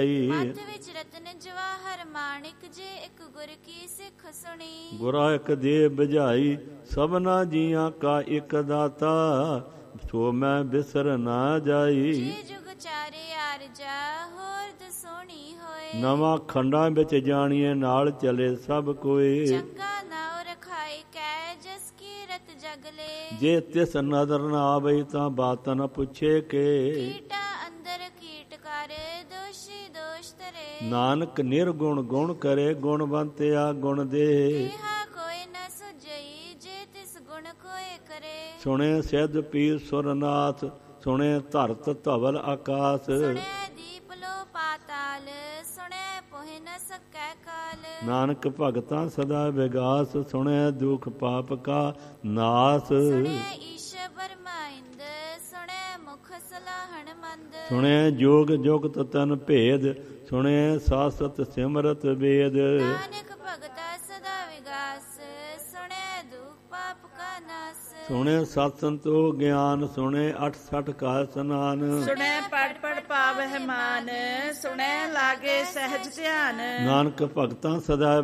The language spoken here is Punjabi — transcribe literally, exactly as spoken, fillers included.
ਮੱਧ ਵਿੱਚ ਰਤਨ ਜਵਾਹਰ ਮਾਣਿਕ, ਜੇ ਇੱਕ ਗੁਰ ਕੀ ਸਿੱਖ ਸੁਣੀ। ਗੁਰਾ ਇੱਕ ਦੇ ਬੁਝਾਈ, ਸਭਨਾ ਜੀਆਂ ਕਾ ਇੱਕ ਦਾਤਾ, ਸੋ ਮੈਂ ਬਿਸਰ ਨਾ ਜਾਈ। ਜੇ ਜੁਗ ਚਾਰੇ ਆਰਜਾ, ਹੋਰ ਦਸੋਣੀ ਹੋਏ। ਨਵਾਂ ਖੰਡਾਂ ਵਿੱਚ ਜਾਣੀਏ, ਨਾਲ ਚਲੇ ਸਭ ਕੋਏ। ਚੰਗਾ ਨਾਉ ਰਖਾਈ ਕੈ, ਜਸ ਕੀ ਰਤ ਜਗਲੇ। ਜੇ ਤਿਸ ਨਦਰ ਨਾ ਆਵਈ, ਤਾਂ ਬਾਤ ਨ ਪੁੱਛੇ ਕੇ। ਕੀਟਾ ਅੰਦਰ ਕੀਟ ਕਰ, ਦੋਸ਼ੀ ਦੋਸ਼ ਧਰੇ। ਨਾਨਕ ਨਿਰਗੁਣ ਗੁਣ ਕਰੇ, ਗੁਣਵੰਤਿਆ ਗੁਣ ਦੇ। ਕਿਹਾ ਕੋਈ ਨ ਸੁਝਈ, ਜੇ ਤਿਸ ਗੁਣ ਕੋਏ ਕਰੇ। ਸੁਣੇ ਸਿੱਧ ਪੀਰ ਸੁਰਨਾਥ, ਸੁਣੇ ਧਰਤ ਧਵਲ ਆਕਾਸ। ਸੁਣਿਆ ਦੀਪ ਲੋ ਪਾਤਾਲ, ਸੁਣਿਆ ਪੋਹਿ ਨ ਸਕੈ ਕਾਲ। ਨਾਨਕ ਭਗਤਾਂ ਸਦਾ ਵਿਗਾਸ, ਸੁਣਿਆ ਦੁਖ ਪਾਪ ਕਾ ਨਾਸ। ਸੁਣਿਆ ਈਸ਼ ਬਰਮਾਇੰਦ, ਸੁਣਿਆ ਮੁਖ ਸਲਾਹਣ ਮੰਦ। ਸੁਣਿਆ ਜੋਗ ਜੁਗਤ ਤਨ ਭੇਦ, ਸੁਣਿਆ ਸਾਸਤ ਸਿਮਰਤ ਵੇਦ। ਨਾਨਕ ਭਗਤਾ ਸਦਾ ਵਿਗਾਸ, ਸੁਣਿਆ ਦੁਖ ਪਾਪ ਕਾ ਨਾਸ। ਸੁਣੇ ਸਤ ਸੰਤੋਖ ਗਿਆਨ, ਸੁਣੇ ਅਠ ਸਠ ਕਾ ਸਨਾਨ। ਸੁਣੈ ਪੜ ਪੜ ਪਾਵਹਿ ਮਾਨ, ਸੁਣੈ ਲਾਗੇ ਸਹਿਜ ਧਿਆਨ। ਨਾਨਕ ਭਗਤਾਂ ਸਦਾ